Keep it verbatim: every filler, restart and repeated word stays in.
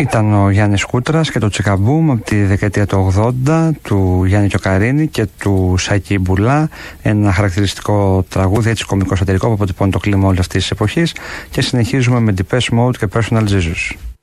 Ήταν ο Γιάννης Κούτρας και το Τσικαμπούμ από τη δεκαετία του ογδόντα του Γιάννη Κιοκαρίνη και του Σάκη Μπουλά. Ένα χαρακτηριστικό τραγούδι, έτσι κωμικό σατυρικό, που αποτυπώνει το κλίμα όλη αυτή τη εποχή. Και συνεχίζουμε με Depeche Mode και Personal Jesus.